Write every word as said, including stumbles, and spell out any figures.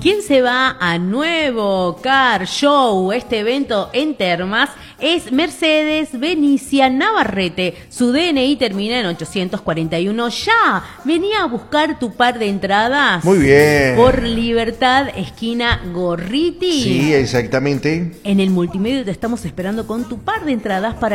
¿Quién se va a Nuevo Car Show? Este evento en Termas es Mercedes Benicia Navarrete. Su D N I termina en ochocientos cuarenta y uno. Ya, venía a buscar tu par de entradas. Muy bien. Por Libertad, esquina Gorriti. Sí, exactamente. En el multimedio te estamos esperando con tu par de entradas para